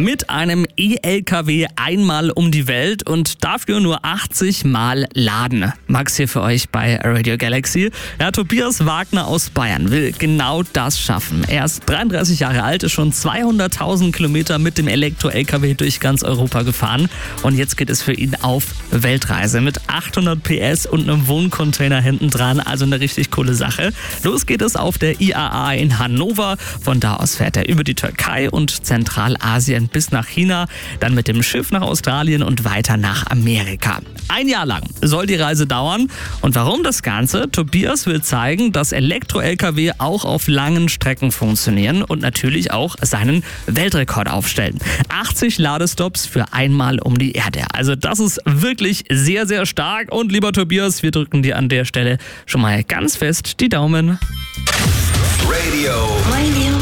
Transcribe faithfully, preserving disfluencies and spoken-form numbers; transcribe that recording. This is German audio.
mit einem E-L K W einmal um die Welt und dafür nur achtzig Mal laden. Max hier für euch bei Radio Galaxy. Ja, Tobias Wagner aus Bayern will genau das schaffen. Er ist dreiunddreißig Jahre alt, ist schon zweihunderttausend Kilometer mit dem Elektro-L K W durch ganz Europa gefahren und jetzt geht es für ihn auf Weltreise mit achthundert P S und einem Wohncontainer hinten dran, also eine richtig coole Sache. Los geht es auf der I A A in Hannover. Von da aus fährt er über die Türkei und Zentralasien bis nach China, dann mit dem Schiff nach Australien und weiter nach Amerika. Ein Jahr lang soll die Reise dauern. Und warum das Ganze? Tobias will zeigen, dass Elektro-L K W auch auf langen Strecken funktionieren und natürlich auch seinen Weltrekord aufstellen. achtzig Ladestops für einmal um die Erde. Also das ist wirklich sehr, sehr stark. Und lieber Tobias, wir drücken dir an der Stelle schon mal ganz fest die Daumen. Radio